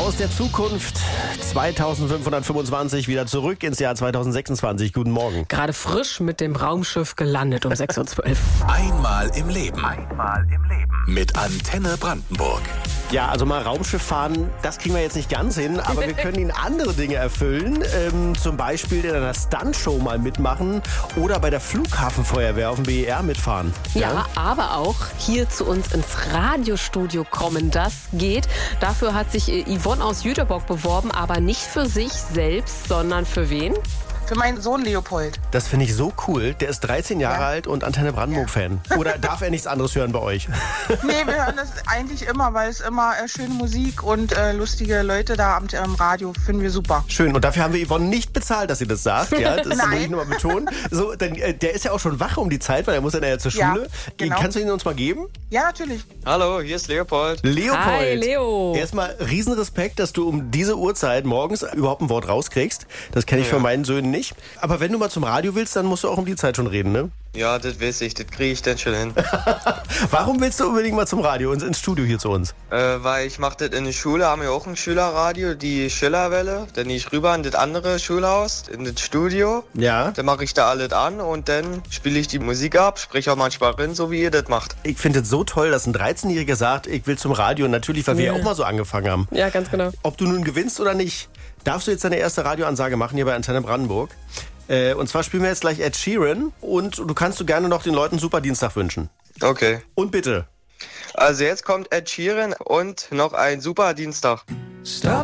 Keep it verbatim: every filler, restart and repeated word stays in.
Aus der Zukunft zweitausendfünfhundertfünfundzwanzig wieder zurück ins Jahr zweitausendsechsundzwanzig. Guten Morgen. Gerade frisch mit dem Raumschiff gelandet um sechs Uhr zwölf. Einmal im Leben. Einmal im Leben. Mit Antenne Brandenburg. Ja, also mal Raumschiff fahren, das kriegen wir jetzt nicht ganz hin, aber wir können Ihnen andere Dinge erfüllen. Ähm, zum Beispiel in einer Stuntshow mal mitmachen oder bei der Flughafenfeuerwehr auf dem B E R mitfahren. Ja, ja, aber auch hier zu uns ins Radiostudio kommen. Das geht. Dafür hat sich Yvonne aus Jüterbock beworben, aber nicht für sich selbst, sondern für wen? Für meinen Sohn Leopold. Das finde ich so cool. Der ist dreizehn Jahre ja. alt und Antenne Brandenburg-Fan. Ja. Oder darf er nichts anderes hören bei euch? Nee, wir hören das eigentlich immer, weil es immer äh, schöne Musik und äh, lustige Leute da am ähm, Radio finden wir super. Schön. Und dafür haben wir Yvonne nicht bezahlt, dass sie das sagt. Ja, das muss ich nochmal betonen. So, denn, äh, der ist ja auch schon wach um die Zeit, weil er muss dann ja zur Schule. Ja, genau. Kannst du ihn uns mal geben? Ja, natürlich. Hallo, hier ist Leopold. Leopold. Hi, Leo. Erstmal Riesenrespekt, dass du um diese Uhrzeit morgens überhaupt ein Wort rauskriegst. Das kenne ich ja. von meinen Söhnen nicht. Aber wenn du mal zum Radio willst, dann musst du auch um die Zeit schon reden, ne? Ja, das weiß ich, das kriege ich dann schon hin. Warum willst du unbedingt mal zum Radio und ins Studio hier zu uns? Äh, weil ich mache das in der Schule, haben wir auch ein Schülerradio, die Schillerwelle. Dann gehe ich rüber in das andere Schulhaus, in das Studio. Ja. Dann mache ich da alles an und dann spiele ich die Musik ab, spreche auch manchmal rein, so wie ihr das macht. Ich finde es so toll, dass ein dreizehnjähriger sagt, ich will zum Radio. Natürlich, weil wir ja auch mal so angefangen haben. Ja, ganz genau. Ob du nun gewinnst oder nicht, darfst du jetzt deine erste Radioansage machen hier bei Antenne Brandenburg. Äh, und zwar spielen wir jetzt gleich Ed Sheeran und du kannst du gerne noch den Leuten super Dienstag wünschen. Okay. Und bitte. Also jetzt kommt Ed Sheeran und noch ein super Dienstag. Stop